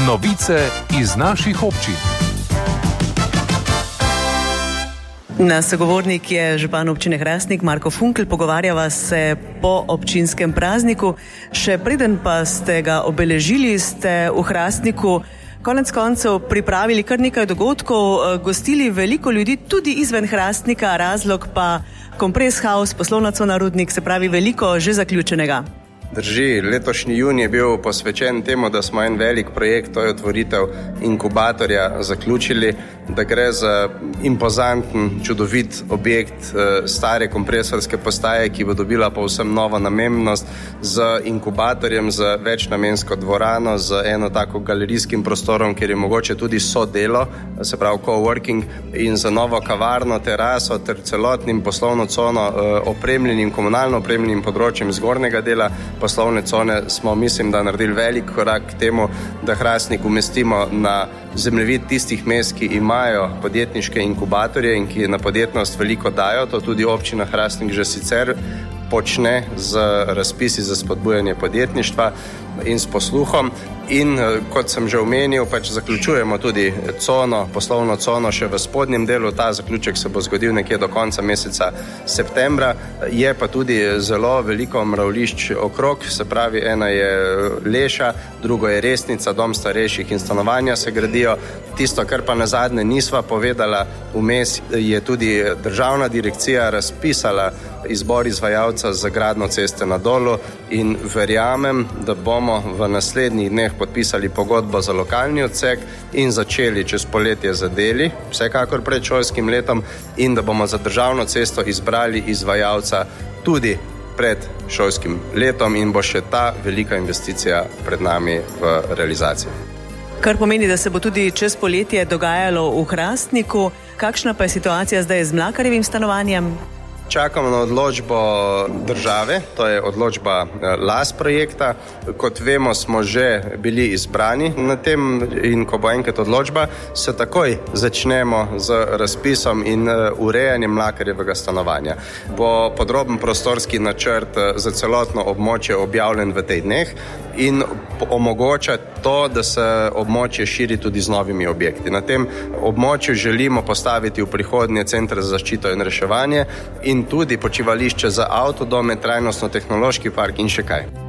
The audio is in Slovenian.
Novice iz naših občin. Naš sogovornik je župan občine Hrastnik Marko Funkl. Pogovarjava se po občinskem prazniku. Še preden pa ste ga obeležili, ste v Hrastniku konec koncev pripravili kar nekaj dogodkov, gostili veliko ljudi tudi izven Hrastnika, razlog pa Compress House, poslovna cona Rudnik, se pravi veliko že zaključenega. Drži, letošnji junij je bil posvečen temu, da smo en velik projekt, to je otvoritev inkubatorja, zaključili, da gre za impozanten, čudovit objekt stare kompresorske postaje, ki bo dobila povsem novo namembnost z inkubatorjem, z večnamensko dvorano, z eno tako galerijskim prostorom, kjer je mogoče tudi sodelo, se pravi coworking, in za novo kavarno, teraso ter celotnim poslovno cono opremljenim, komunalno opremljenim področjem zgornjega dela poslovne cone smo, mislim, da naredili velik korak k temu, da Hrastnik umestimo na zemljevid tistih mest, ki imajo podjetniške inkubatorje in ki na podjetnost veliko dajo. To tudi občina Hrastnik že sicer počne z razpisi za spodbujanje podjetništva in s posluhom. In kot sem že omenil, zaključujemo tudi cono, poslovno cono še v spodnjem delu. Ta zaključek se bo zgodil nekje do konca meseca septembra. Je pa tudi zelo veliko mravljišč okrog, se pravi, ena je Leša, drugo je Resnica, dom starejših in stanovanja se gradijo. Tisto, kar pa nazadnje nisva povedala, vmes je tudi državna direkcija razpisala izbor izvajalca za gradnjo ceste na Dolu in verjamem, da bomo v naslednjih dneh podpisali pogodbo za lokalni odsek in začeli čez poletje z deli, vsekakor pred šolskim letom, in da bomo za državno cesto izbrali izvajalca tudi pred šolskim letom in bo še ta velika investicija pred nami v realizaciji. Kar pomeni, da se bo tudi čez poletje dogajalo v Hrastniku. Kakšna pa je situacija zdaj z Mlakarjevim stanovanjem? Čakamo na odločbo države, to je odločba LAS projekta. Kot vemo, smo že bili izbrani na tem in ko bo enkrat odločba, se takoj začnemo z razpisom in urejanjem Mlakarjevega stanovanja. Bo podroben prostorski načrt za celotno območje objavljen v tej dneh in omogoča to, da se območje širi tudi z novimi objekti. Na tem območju želimo postaviti v prihodnje center za zaščito in reševanje in tudi počivališče za avtodome, trajnostno-tehnološki park in še kaj.